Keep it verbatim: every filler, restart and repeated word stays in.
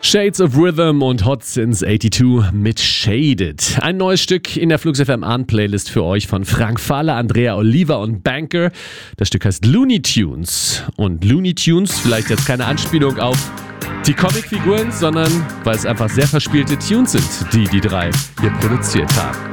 Shades of Rhythm und Hot Since zweiundachtzig mit Shaded. Ein neues Stück in der Flux F M An-Playlist für euch von Frank Fahler, Andrea Oliva und Banker. Das Stück heißt Looney Tunes. Und Looney Tunes, vielleicht jetzt keine Anspielung auf die Comicfiguren, sondern weil es einfach sehr verspielte Tunes sind, die die drei hier produziert haben.